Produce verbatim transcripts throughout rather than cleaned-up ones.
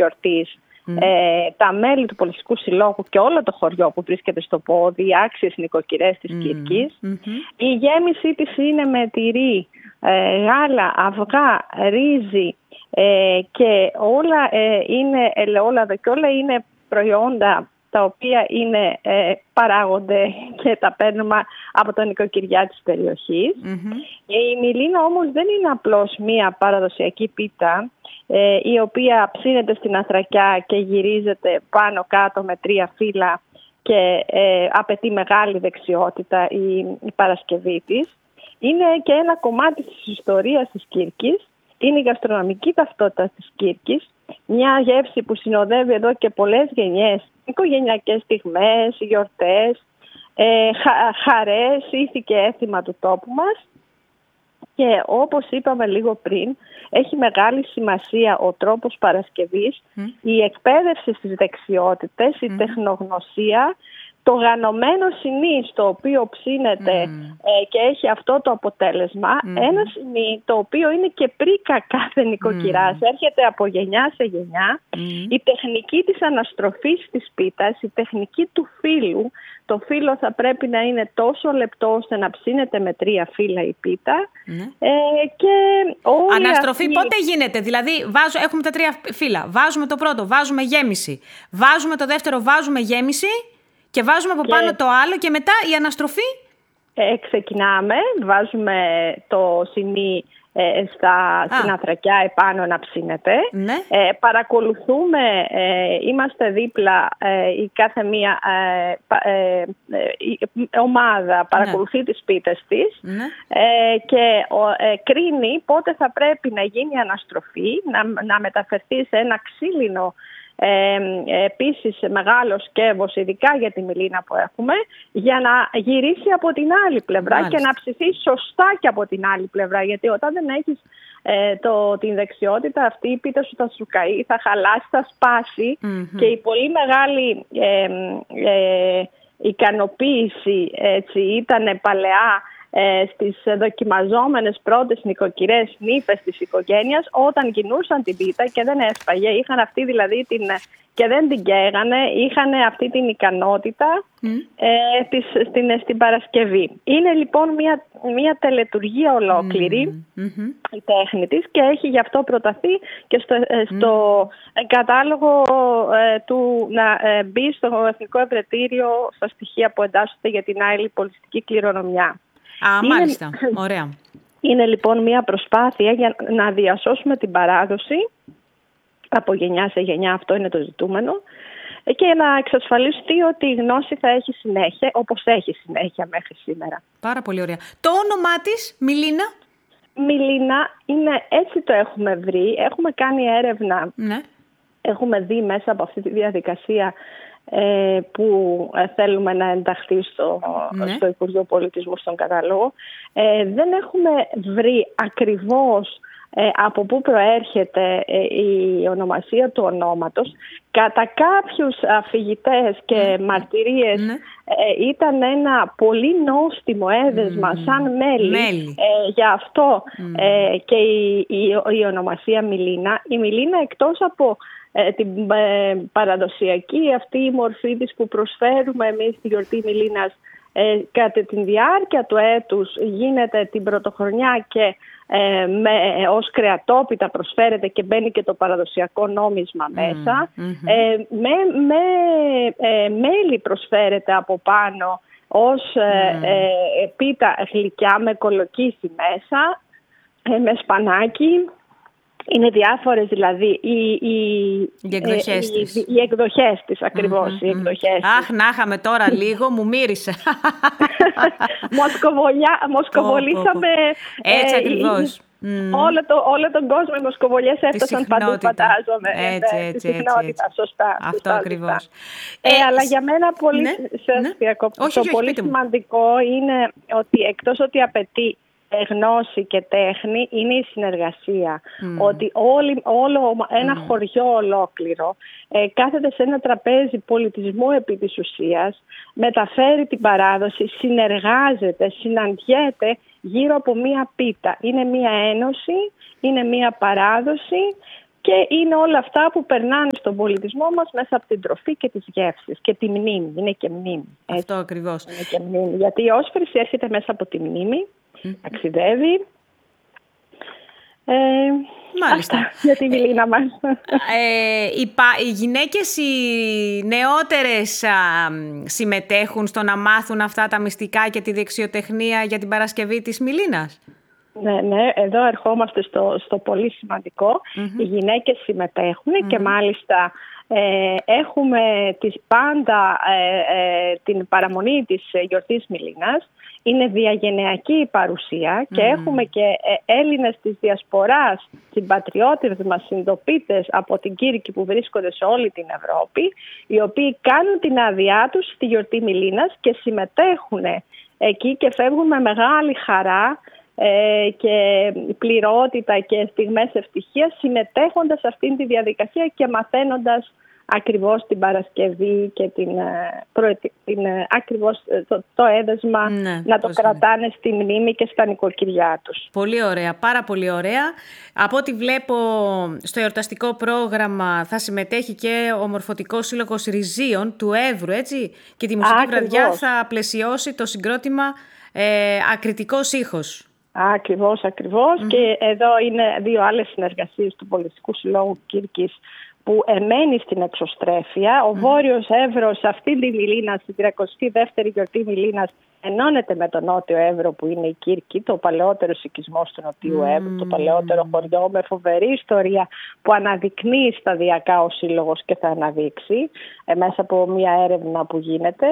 γιορτής, mm. ε, τα μέλη του Πολιτιστικού Συλλόγου και όλο το χωριό που βρίσκεται στο πόδι, οι άξιες νοικοκυρές της mm. Κύρκης. Mm-hmm. Η γέμισή της είναι με τυρί, ε, γάλα, αυγά, ρύζι ε, και όλα ε, είναι ελαιόλαδο και όλα είναι προϊόντα τα οποία είναι, ε, παράγονται και τα παίρνουμε από τα νοικοκυριά της περιοχής. Mm-hmm. Η Μιλίνα όμως δεν είναι απλώς μία παραδοσιακή πίτα, ε, η οποία ψήνεται στην ανθρακιά και γυρίζεται πάνω κάτω με τρία φύλλα και ε, απαιτεί μεγάλη δεξιότητα η, η παρασκευή της. Είναι και ένα κομμάτι της ιστορίας της Κύρκης, είναι η γαστρονομική ταυτότητα της Κύρκης, μια γεύση που συνοδεύει εδώ και πολλές γενιές, οικογενειακές στιγμές, γιορτές, ε, χα, χαρές, ήθη και έθιμα του τόπου μας. Και όπως είπαμε λίγο πριν, έχει μεγάλη σημασία ο τρόπος παρασκευής, mm. η εκπαίδευση στις δεξιότητες, η mm. τεχνογνωσία, το γανωμένο σινί στο οποίο ψήνεται mm. ε, και έχει αυτό το αποτέλεσμα, mm. ένα σινί το οποίο είναι και πρίκα κάθε νοικοκυράς, mm. έρχεται από γενιά σε γενιά, mm. η τεχνική της αναστροφής της πίτας, η τεχνική του φύλου, το φύλλο θα πρέπει να είναι τόσο λεπτό ώστε να ψήνεται με τρία φύλλα η πίτα. Mm. Ε, και Αναστροφή αυτή... πότε γίνεται? Δηλαδή βάζω, έχουμε τα τρία φύλλα, βάζουμε το πρώτο, βάζουμε γέμιση, βάζουμε το δεύτερο, βάζουμε γέμιση και βάζουμε από και... πάνω το άλλο και μετά η αναστροφή. Ε, ξεκινάμε, βάζουμε το σινί ε, στα, στην ανθρακιά επάνω να ψήνεται. Ναι. Ε, παρακολουθούμε, ε, είμαστε δίπλα, ε, η κάθε μία ε, ε, ε, ομάδα παρακολουθεί ναι. τις πίτες της ναι. ε, και ε, κρίνει πότε θα πρέπει να γίνει αναστροφή, να, να μεταφερθεί σε ένα ξύλινο Ε, επίσης μεγάλο σκεύος, ειδικά για τη Μιλίνα που έχουμε, για να γυρίσει από την άλλη πλευρά. Μάλιστα. Και να ψηθεί σωστά και από την άλλη πλευρά, γιατί όταν δεν έχεις ε, το, την δεξιότητα αυτή, η πίτα σου θα σου καεί, θα χαλάσει, θα σπάσει. Mm-hmm. Και η πολύ μεγάλη ε, ε, ικανοποίηση έτσι, ήταν παλαιά Ε, στις δοκιμαζόμενες πρώτες νοικοκυρές νύφες της οικογένειας, όταν κινούσαν την πίτα και δεν έσπαγε, είχαν αυτή δηλαδή την, και δεν την καίγανε, είχαν αυτή την ικανότητα mm. ε, της, στην, στην Παρασκευή. Είναι λοιπόν μια, μια τελετουργία ολόκληρη mm. mm-hmm. η τέχνη της και έχει γι' αυτό προταθεί και στο, ε, στο mm. κατάλογο ε, του να ε, μπει στο Εθνικό Ευρετήριο στα στοιχεία που εντάσσονται για την άειλη πολιτιστική κληρονομιά. Α, είναι, μάλιστα. Ωραία. Είναι λοιπόν μια προσπάθεια για να διασώσουμε την παράδοση από γενιά σε γενιά, αυτό είναι το ζητούμενο, και να εξασφαλιστεί ότι η γνώση θα έχει συνέχεια, όπως έχει συνέχεια μέχρι σήμερα. Πάρα πολύ ωραία. Το όνομά της, Μιλίνα? Μιλίνα, είναι, έτσι το έχουμε βρει, έχουμε κάνει έρευνα, ναι. Έχουμε δει μέσα από αυτή τη διαδικασία που θέλουμε να ενταχθεί στο, ναι. στο Υπουργείο Πολιτισμού στον κατάλογο. Ε, δεν έχουμε βρει ακριβώς ε, από πού προέρχεται ε, η ονομασία του ονόματος. Κατά κάποιους αφηγητές και ναι. μαρτυρίες ναι. Ε, ήταν ένα πολύ νόστιμο έδεσμα mm. σαν μέλι. μέλι. Ε, γι' αυτό mm. ε, και η, η, η ονομασία Μιλίνα. Η Μιλίνα, εκτός από Ε, την ε, παραδοσιακή αυτή η μορφή της που προσφέρουμε εμείς στη γιορτή Μιλίνας ε, κατά τη διάρκεια του έτους, γίνεται την πρωτοχρονιά και ε, με, ε, ως κρεατόπιτα προσφέρεται και μπαίνει και το παραδοσιακό νόμισμα μέσα. Mm-hmm. Ε, με με ε, μέλι προσφέρεται από πάνω ως ε, mm. ε, πίτα γλυκιά με κολοκύθι μέσα, ε, με σπανάκι. Είναι διάφορες δηλαδή οι, οι, οι εκδοχές ε, της. Οι, οι εκδοχές της ακριβώς. Mm-hmm. Οι εκδοχές Αχ, της. Να είχαμε τώρα λίγο, μου μύρισε. Μοσκοβολήσαμε. Έτσι ε, ακριβώς. Mm. Όλο, το, όλο τον κόσμο οι μοσκοβολιές έφτασαν παντού, φαντάζομαι. Έτσι, έτσι, έτσι, συχνότητα, έτσι. Σωστά. Αυτό σωστά, ακριβώς. σωστά. Ε, ε, αλλά για μένα πολύ, ναι, σε, ναι. διακόπτω, όχι, όχι, πολύ όχι, σημαντικό είναι ότι εκτός ότι απαιτεί γνώση και τέχνη, είναι η συνεργασία. Mm. Ότι όλη, όλο ένα mm. χωριό ολόκληρο ε, κάθεται σε ένα τραπέζι πολιτισμού επί της ουσίας, μεταφέρει την παράδοση, συνεργάζεται, συναντιέται γύρω από μία πίτα. Είναι μία ένωση, είναι μία παράδοση και είναι όλα αυτά που περνάνε στον πολιτισμό μας μέσα από την τροφή και τις γεύσεις και τη μνήμη. Είναι και μνήμη. Αυτό έτσι. Ακριβώς. Είναι και μνήμη, γιατί η όσφρηση έρχεται μέσα από τη μνήμη, mm. ταξιδεύει. Ε, Μάλιστα. Αυτά για τη Μιλίνα μας. Ε, οι, οι γυναίκες οι νεότερες α, συμμετέχουν στο να μάθουν αυτά τα μυστικά και τη δεξιοτεχνία για την Παρασκευή της Μιλίνας. Ναι, ναι, εδώ ερχόμαστε στο, στο πολύ σημαντικό. Mm-hmm. Οι γυναίκες συμμετέχουν mm-hmm. και μάλιστα ε, έχουμε τις πάντα ε, ε, την παραμονή της γιορτής Μιλίνας. Είναι διαγενειακή η παρουσία και mm. έχουμε και Έλληνες της Διασποράς, συμπατριώτες μας, συντοπίτες από την Κύρκη που βρίσκονται σε όλη την Ευρώπη, οι οποίοι κάνουν την άδειά τους στη γιορτή Μιλίνας και συμμετέχουν εκεί και φεύγουν με μεγάλη χαρά ε, και πληρότητα και στιγμές ευτυχίας, συμμετέχοντας σε αυτήν τη διαδικασία και μαθαίνοντας ακριβώς την Παρασκευή και την, την, ακριβώς το, το έδεσμα ναι, να το κρατάνε είναι. Στη μνήμη και στα νοικοκυριά τους. Πολύ ωραία, πάρα πολύ ωραία. Από ό,τι βλέπω στο εορταστικό πρόγραμμα θα συμμετέχει και ο Μορφωτικός Σύλλογος Ριζίων του Εύρου, έτσι, και τη μουσική ακριβώς. βραδιά θα πλαισιώσει το συγκρότημα ε, Ακριτικός Ήχος. Ακριβώς, ακριβώς. Mm-hmm. Και εδώ είναι δύο άλλες συνεργασίες του Πολιτιστικού Συλλόγου Κύρκης που εμένει στην εξωστρέφεια. Ο mm. Βόρειος Εύρος σε αυτή τη Μιλίνα, στην τριακοστή δεύτερη γιορτή Μιλίνας, ενώνεται με τον Νότιο Εύρο που είναι η Κύρκη, το παλαιότερο οικισμός του Νοτιού mm. Εύρου, το παλαιότερο χωριό με φοβερή ιστορία που αναδεικνύει σταδιακά ο Σύλλογος και θα αναδείξει ε, μέσα από μια έρευνα που γίνεται.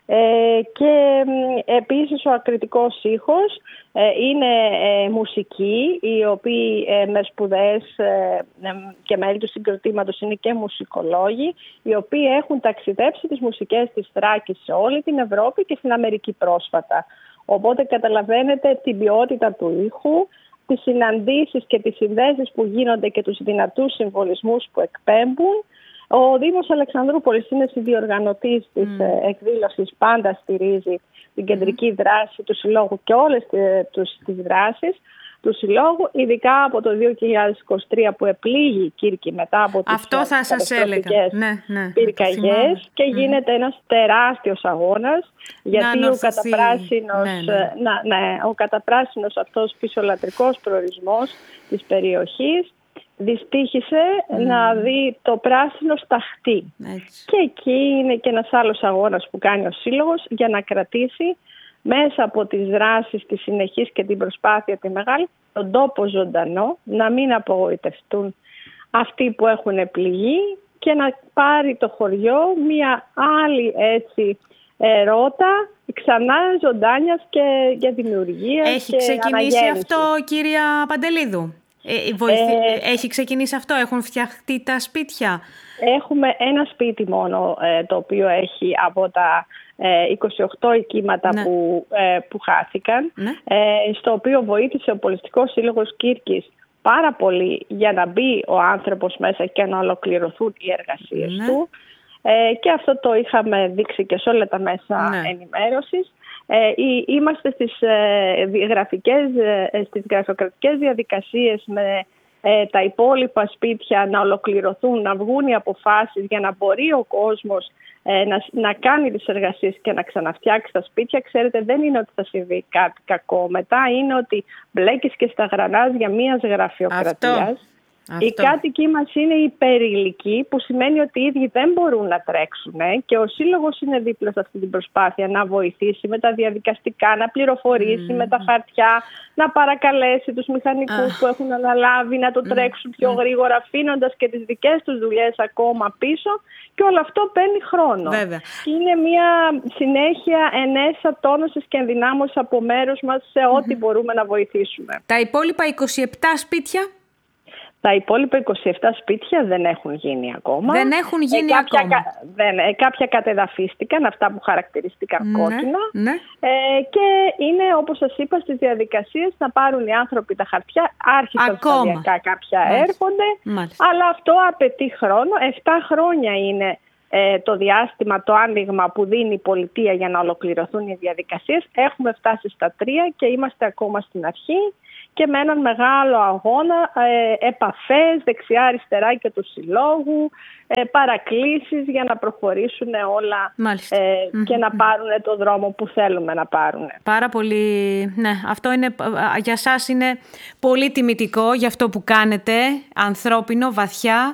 Ε, και ε, επίσης ο Ακριτικός Ήχος ε, είναι ε, μουσικοί οι οποίοι ε, με σπουδές ε, και μέλη του συγκροτήματος είναι και μουσικολόγοι, οι οποίοι έχουν ταξιδέψει τις μουσικές της Θράκης σε όλη την Ευρώπη και στην Αμερική πρόσφατα. Οπότε καταλαβαίνετε την ποιότητα του ήχου, τις συναντήσεις και τις συνδέσεις που γίνονται και τους δυνατούς συμβολισμούς που εκπέμπουν. Ο Δήμος Αλεξανδρούπολης είναι συνδιοργανωτής της mm. εκδήλωσης, πάντα στηρίζει την κεντρική δράση του Συλλόγου και όλες τις δράσεις του Συλλόγου, ειδικά από το δύο χιλιάδες είκοσι τρία που επλήγει η Κύρκη μετά από τις Αυτό θα σας έλεγα. Ναι, ναι, πυρκαγιές και γίνεται mm. ένας τεράστιος αγώνας, γιατί ο καταπράσινος, ναι, ναι. Να, ναι, ο καταπράσινος αυτός πισωλατρικός προορισμός της περιοχής δυστύχησε mm. να δει το πράσινο σταχτή. Έτσι. Και εκεί είναι και ένας άλλος αγώνας που κάνει ο Σύλλογος για να κρατήσει μέσα από τις δράσεις της συνεχής και την προσπάθεια τη μεγάλη τον τόπο ζωντανό, να μην απογοητευτούν αυτοί που έχουν πληγεί και να πάρει το χωριό μια άλλη έτσι ρότα ξανά ζωντάνιας και για δημιουργία. Έχει και ξεκινήσει αναγέννηση. Αυτό, κυρία Παντελίδου? Ε, βοηθη... ε, Έχει ξεκινήσει αυτό, έχουν φτιαχτεί τα σπίτια? Έχουμε ένα σπίτι μόνο ε, το οποίο έχει από τα ε, είκοσι οκτώ οικίματα ναι. που, ε, που χάθηκαν, ναι. ε, στο οποίο βοήθησε ο Πολιτιστικός Σύλλογος Κύρκης πάρα πολύ για να μπει ο άνθρωπος μέσα και να ολοκληρωθούν οι εργασίες ναι. του. Ε, και αυτό το είχαμε δείξει και σε όλα τα μέσα ναι. ενημέρωσης. Ε, είμαστε στις, ε, γραφικές, ε, στις γραφειοκρατικές διαδικασίες με ε, τα υπόλοιπα σπίτια να ολοκληρωθούν, να βγουν οι αποφάσεις για να μπορεί ο κόσμος ε, να, να κάνει τις εργασίες και να ξαναφτιάξει τα σπίτια. Ξέρετε, δεν είναι ότι θα συμβεί κάτι κακό. Μετά είναι ότι μπλέκεις και στα γρανάζια μιας γραφειοκρατίας. Αυτό. Αυτό. Οι κάτοικοι μας είναι υπερηλικοί, που σημαίνει ότι οι ίδιοι δεν μπορούν να τρέξουν και ο Σύλλογος είναι δίπλα σε αυτή την προσπάθεια να βοηθήσει με τα διαδικαστικά, να πληροφορήσει mm. με τα χαρτιά, να παρακαλέσει τους μηχανικούς ah. που έχουν αναλάβει να το τρέξουν πιο mm. γρήγορα, αφήνοντας και τις δικές τους δουλειές ακόμα πίσω, και όλο αυτό παίρνει χρόνο. Βέβαια. Και είναι μια συνέχεια ενέσα τόνωσης και ενδυνάμωσης από μέρους μας σε ό,τι mm-hmm. μπορούμε να βοηθήσουμε. Τα υπόλοιπα είκοσι επτά σπίτια? Τα υπόλοιπα είκοσι επτά σπίτια δεν έχουν γίνει ακόμα. Δεν έχουν γίνει ε, κάποια, ακόμα. Κα, δεν, ε, κάποια κατεδαφίστηκαν, αυτά που χαρακτηριστήκαν ναι, κόκκινα. Ναι. Ε, και είναι, όπως σας είπα, στις διαδικασίες να πάρουν οι άνθρωποι τα χαρτιά. Άρχισαν σταδιακά, κάποια Μάλιστα. έρχονται. Μάλιστα. Αλλά αυτό απαιτεί χρόνο. Εφτά χρόνια είναι ε, το διάστημα, το άνοιγμα που δίνει η πολιτεία για να ολοκληρωθούν οι διαδικασίες. Έχουμε φτάσει στα τρία και είμαστε ακόμα στην αρχή. και με έναν μεγάλο αγώνα, ε, επαφές δεξιά-αριστερά και του συλλόγου, ε, παρακλήσεις για να προχωρήσουν όλα ε, mm-hmm. και να πάρουν το δρόμο που θέλουμε να πάρουν. Πάρα πολύ, ναι, αυτό είναι, για σας είναι πολύ τιμητικό για αυτό που κάνετε, ανθρώπινο, βαθιά.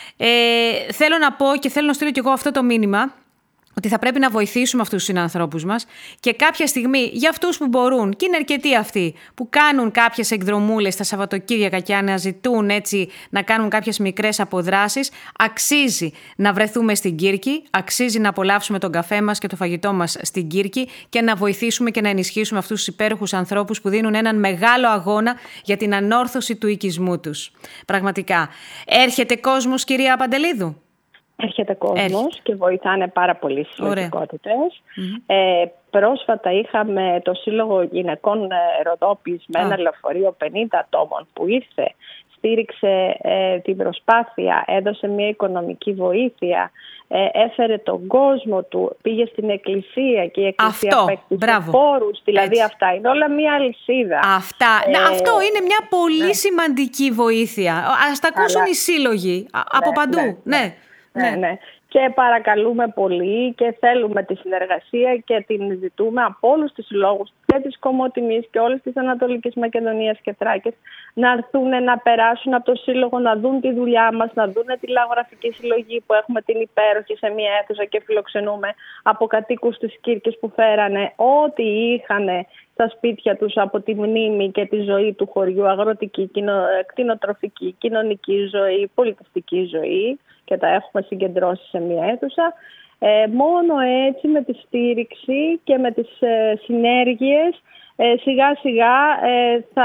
Ε, θέλω να πω και θέλω να στείλω κι εγώ αυτό το μήνυμα, ότι θα πρέπει να βοηθήσουμε αυτούς τους συνανθρώπους μας και κάποια στιγμή για αυτούς που μπορούν, και είναι αρκετοί αυτοί που κάνουν κάποιες εκδρομούλες τα Σαββατοκύριακα και αναζητούν έτσι να κάνουν κάποιες μικρές αποδράσεις, αξίζει να βρεθούμε στην Κύρκη, αξίζει να απολαύσουμε τον καφέ μας και το φαγητό μας στην Κύρκη και να βοηθήσουμε και να ενισχύσουμε αυτούς τους υπέροχους ανθρώπους που δίνουν έναν μεγάλο αγώνα για την ανόρθωση του οικισμού τους. Πραγματικά. Έρχεται κόσμος, κυρία Παντελίδου? Έρχεται κόσμος Έρχεται. και βοηθάνε πάρα πολύ συλλογικότητες. Mm-hmm. Ε, πρόσφατα είχαμε το Σύλλογο Γυναικών Ροδόπης με ένα λεωφορείο πενήντα ατόμων που ήρθε, στήριξε ε, την προσπάθεια, έδωσε μια οικονομική βοήθεια, ε, έφερε τον κόσμο του, πήγε στην εκκλησία και η εκκλησία απέκτησε πόρους. Δηλαδή έτσι. Αυτά είναι όλα μια αλυσίδα. Αυτά. Ε, Να, αυτό είναι μια πολύ ναι. σημαντική βοήθεια. Ας τα ακούσουν οι σύλλογοι από ναι, παντού. Ναι. ναι. Ναι, ναι. Και παρακαλούμε πολύ και θέλουμε τη συνεργασία και την ζητούμε από όλους τους συλλόγους και της Κομοτηνής και όλες της Ανατολικής Μακεδονίας και Θράκης να έρθουν να περάσουν από το σύλλογο, να δουν τη δουλειά μας, να δουν τη λαγογραφική συλλογή που έχουμε την υπέροχη σε μια αίθουσα και φιλοξενούμε από κατοίκους της Κύρκης που φέρανε ό,τι είχαν στα σπίτια τους από τη μνήμη και τη ζωή του χωριού, αγροτική, κτηνοτροφική, κοινωνική ζωή, πολιτιστική ζωή, και τα έχουμε συγκεντρώσει σε μια αίθουσα. Ε, μόνο έτσι με τη στήριξη και με τις ε, συνέργειες ε, σιγά σιγά ε, θα,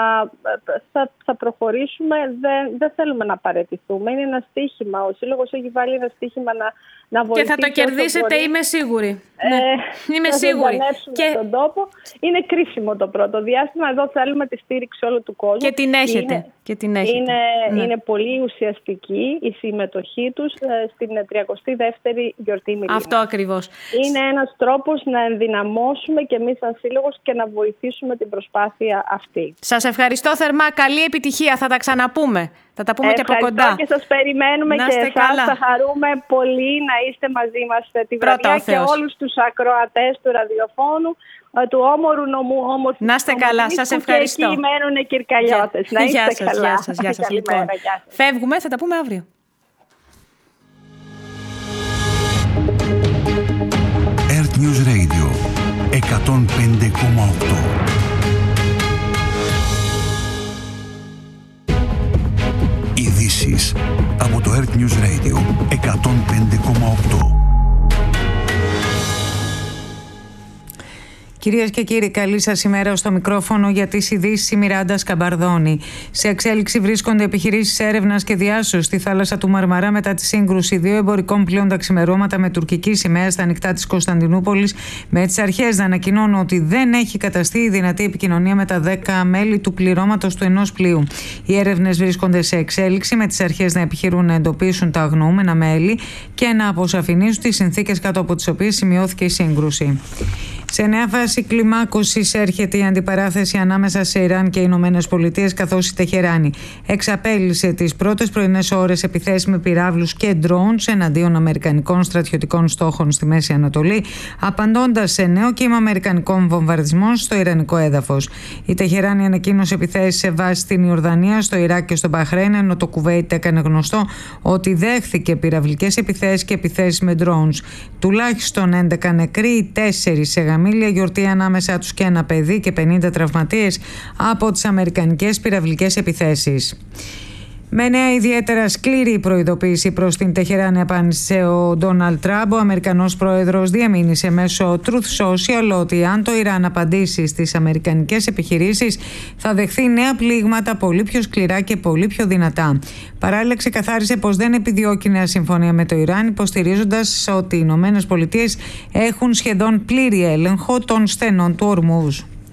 θα, θα προχωρήσουμε. Δεν, δεν θέλουμε να παραιτηθούμε. Είναι ένα στοίχημα. Ο Σύλλογος έχει βάλει ένα στοίχημα να, να βοηθήσει. Και θα το κερδίσετε, είμαι σίγουρη. Ε, ναι. Είμαι θα σίγουρη. Και τον τόπο. Είναι κρίσιμο το πρώτο διάστημα. Εδώ θέλουμε τη στήριξη όλου του κόσμου. Και την έχετε. Είναι, και την έχετε. Είναι, ναι. είναι πολύ ουσιαστική η συμμετοχή τους στην τριακοστή δεύτερη γιορτή Μιλήνας. Αυτό ακριβώς. Είναι ένας τρόπος να ενδυναμώσουμε και εμείς σαν σύλλογος και να βοηθήσουμε την προσπάθεια αυτή. Σας ευχαριστώ θερμά. Καλή επιτυχία. Θα τα ξαναπούμε. Θα τα πούμε Ευχαριστώ και από κοντά. Και σας περιμένουμε και εσάς. Θα χαρούμε πολύ να είστε μαζί μας τη βραδιά και όλους τους ακροατές του ραδιοφώνου, του όμορου νομού, όμορφου. Να είστε καλά, σας ευχαριστώ. Και εκεί μένουν κυρκαλιώτες. Να είστε γεια σας, καλά. Γεια σας, γεια σας. Λοιπόν, γεια σας. Φεύγουμε, θα τα πούμε αύριο. Earth News Radio εκατόν πέντε κόμμα οκτώ. Ειδήσεις από το Earth News Radio εκατόν πέντε κόμμα οκτώ. Κυρίες και κύριοι, καλή σας ημέρα. Στο μικρόφωνο για τις ειδήσεις η Μιράντα Σκαμπαρδόνη. Σε εξέλιξη βρίσκονται επιχειρήσεις έρευνας και διάσωσης στη θάλασσα του Μαρμαρά μετά τη σύγκρουση δύο εμπορικών πλοίων τα ξημερώματα με τουρκική σημαία στα ανοιχτά της Κωνσταντινούπολης, με τις αρχές να ανακοινώνουν ότι δεν έχει καταστεί η δυνατή επικοινωνία με τα δέκα μέλη του πληρώματος του ενός πλοίου. Οι έρευνες βρίσκονται σε εξέλιξη, με τις αρχές να επιχειρούν να εντοπίσουν τα αγνοούμενα μέλη και να αποσαφηνίσουν τις συνθήκες κάτω από τις οποίες σημειώθηκε η σύγκρουση. Σε νέα φάση κλιμάκωσης έρχεται η αντιπαράθεση ανάμεσα σε Ιράν και Ηνωμένες Πολιτείες, καθώς η Τεχεράνη εξαπέλυσε τις πρώτες πρωινές ώρες επιθέσεις με πυράβλους και drones εναντίον αμερικανικών στρατιωτικών στόχων στη Μέση Ανατολή, απαντώντας σε νέο κύμα αμερικανικών βομβαρδισμών στο ιρανικό έδαφος. Η Τεχεράνη ανακοίνωσε επιθέσεις σε βάση στην Ιορδανία, στο Ιράκ και στο Μπαχρέιν, ενώ το Κουβέιτ έκανε γνωστό ότι δέχθηκε πυραυλικές επιθέσεις και επιθέσεις με drones. Τουλάχιστον έντεκα νεκροί, τέσσερις σε γαμήλια γιορτή ανάμεσά τους και ένα παιδί και πενήντα τραυματίες από τις αμερικανικές πυραυλικές επιθέσεις. Με νέα ιδιαίτερα σκληρή προειδοποίηση προς την Τεχεράνη απάντησε ο Ντόναλντ Τραμπ. Ο Αμερικανός πρόεδρος διαμήνυσε μέσω Truth Social ότι αν το Ιράν απαντήσει στις αμερικανικές επιχειρήσεις θα δεχθεί νέα πλήγματα πολύ πιο σκληρά και πολύ πιο δυνατά. Παράλληλα ξεκαθάρισε πως δεν επιδιώκει νέα συμφωνία με το Ιράν, υποστηρίζοντας ότι οι Ηνωμένες Πολιτείες έχουν σχεδόν πλήρη έλεγχο των στενών του Ορμούζ.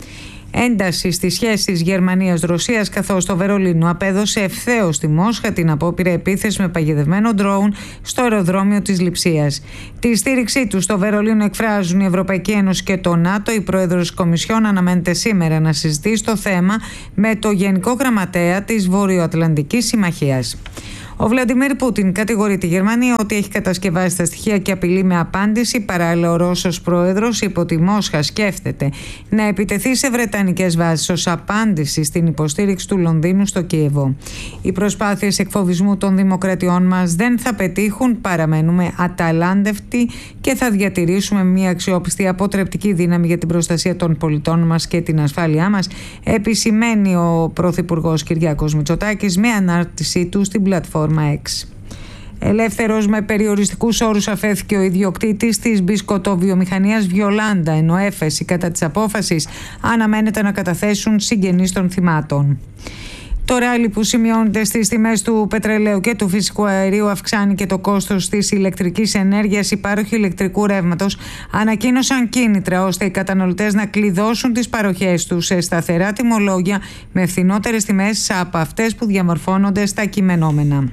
ένταση στις σχέσεις Γερμανίας-Ρωσίας, καθώς το Βερολίνο απέδωσε ευθέως στη Μόσχα την απόπειρα επίθεση με παγιδευμένο ντρόουν στο αεροδρόμιο της Λειψίας. Τη στήριξή του στο Βερολίνο εκφράζουν η Ευρωπαϊκή Ένωση και το ΝΑΤΟ. Η πρόεδρος της Κομισιόν αναμένεται σήμερα να συζητήσει το θέμα με το Γενικό Γραμματέα της Βορειοατλαντικής Συμμαχίας. Ο Βλαντιμίρ Πούτιν κατηγορεί τη Γερμανία ότι έχει κατασκευάσει τα στοιχεία και απειλεί με απάντηση. Παράλληλα, ο Ρώσος πρόεδρος είπε ότι η Μόσχα σκέφτεται να επιτεθεί σε βρετανικές βάσεις ως απάντηση στην υποστήριξη του Λονδίνου στο Κίεβο. Οι προσπάθειες εκφοβισμού των δημοκρατιών μας δεν θα πετύχουν. Παραμένουμε αταλάντευτοι και θα διατηρήσουμε μια αξιόπιστη αποτρεπτική δύναμη για την προστασία των πολιτών μας και την ασφάλειά μας, επισημαίνει ο Πρωθυπουργός Κυριάκος Μητσοτάκης με ανάρτησή του στην πλατφόρμα X. Ελεύθερος με περιοριστικούς όρους αφέθηκε ο ιδιοκτήτης της μπισκοτοβιομηχανίας Βιολάντα, ενώ έφεση κατά της απόφασης αναμένεται να καταθέσουν συγγενείς των θυμάτων. Το ράλι που σημειώνεται στις τιμές του πετρελαίου και του φυσικού αερίου αυξάνει και το κόστος της ηλεκτρικής ενέργειας. Οι πάροχοι ηλεκτρικού ρεύματος ανακοίνωσαν κίνητρα ώστε οι καταναλωτές να κλειδώσουν τις παροχές τους σε σταθερά τιμολόγια με φθηνότερες τιμές από αυτές που διαμορφώνονται στα κειμενόμενα.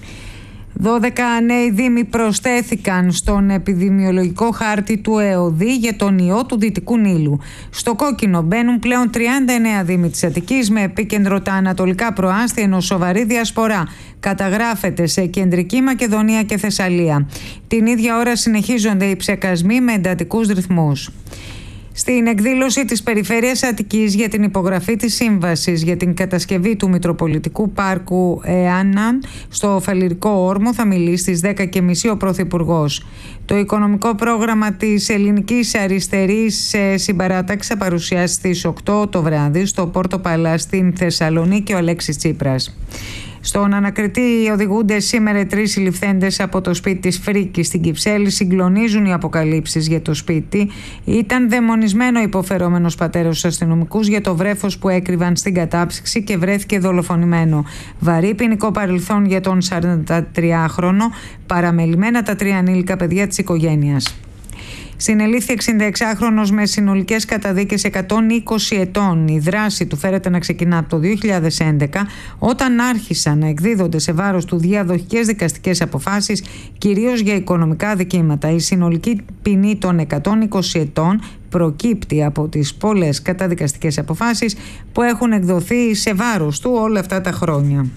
δώδεκα νέοι δήμοι προσθέθηκαν στον επιδημιολογικό χάρτη του ΕΟΔΗ για τον ιό του Δυτικού Νείλου. Στο κόκκινο μπαίνουν πλέον τριάντα εννέα δήμοι της Αττικής με επίκεντρο τα ανατολικά προάστια, ενώ σοβαρή διασπορά καταγράφεται σε Κεντρική Μακεδονία και Θεσσαλία. Την ίδια ώρα συνεχίζονται οι ψεκασμοί με εντατικούς ρυθμούς. Στην εκδήλωση της Περιφέρειας Αττικής για την υπογραφή της σύμβασης για την κατασκευή του Μητροπολιτικού Πάρκου Εάναν στο Φαλιρικό Όρμο θα μιλήσει στις δέκα και μισή ο Πρωθυπουργός. Το οικονομικό πρόγραμμα της Ελληνικής Αριστερής Συμπαράταξης θα παρουσιάσει στις οκτώ το βράδυ στο Πόρτο Παλά στην Θεσσαλονίκη ο Αλέξης Τσίπρας. Στον ανακριτή οδηγούνται σήμερα τρεις συλληφθέντες από το σπίτι της Φρίκης στην Κυψέλη. Συγκλονίζουν οι αποκαλύψεις για το σπίτι. Ήταν δαιμονισμένο υποφερόμενος πατέρας στους αστυνομικούς για το βρέφος που έκρυβαν στην κατάψυξη και βρέθηκε δολοφονημένο. Βαρύ ποινικό παρελθόν για τον σαραντατριάχρονο, παραμελημένα τα τρία ανήλικα παιδιά της οικογένειας. Συνελήφθη εξήντα εξάχρονος με συνολικές καταδίκες εκατόν είκοσι ετών. Η δράση του φέρεται να ξεκινά από το δύο χιλιάδες έντεκα, όταν άρχισαν να εκδίδονται σε βάρος του διαδοχικές δικαστικές αποφάσεις, κυρίως για οικονομικά δικήματα. Η συνολική ποινή των εκατόν είκοσι ετών προκύπτει από τις πολλές καταδικαστικές αποφάσεις που έχουν εκδοθεί σε βάρος του όλα αυτά τα χρόνια.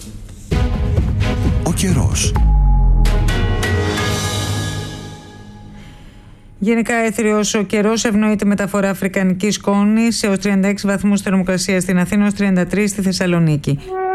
Ο καιρός. Γενικά έθριος ο καιρός, ευνοείται μεταφορά αφρικανικής σκόνης έως τριάντα έξι βαθμούς θερμοκρασία στην Αθήνα, έως τριάντα τρία στη Θεσσαλονίκη.